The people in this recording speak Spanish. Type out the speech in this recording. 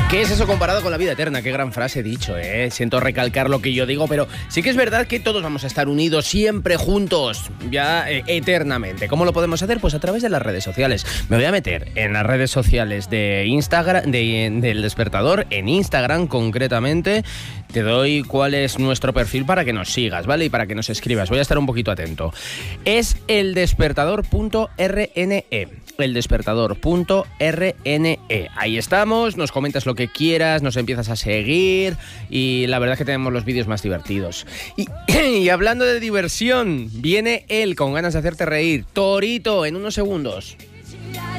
¿Qué es eso comparado con la vida eterna? Qué gran frase he dicho, ¿eh? Siento recalcar lo que yo digo, pero sí que es verdad que todos vamos a estar unidos siempre juntos, ya eternamente. ¿Cómo lo podemos hacer? Pues a través de las redes sociales. Me voy a meter en las redes sociales de Instagram, del Despertador, en Instagram concretamente. Te doy cuál es nuestro perfil para que nos sigas, ¿vale? Y para que nos escribas. Voy a estar un poquito atento. Es eldespertador.rne. eldespertador.rne. Ahí estamos, nos comentas lo que quieras, nos empiezas a seguir y la verdad es que tenemos los vídeos más divertidos. Y hablando de diversión, viene él con ganas de hacerte reír. Torito, en unos segundos.